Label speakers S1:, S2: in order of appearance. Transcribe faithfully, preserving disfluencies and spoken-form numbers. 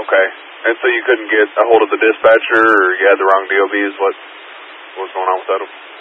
S1: Okay. And so you couldn't get a hold of the dispatcher, or you had the wrong D O Bs? What, what was going on with that?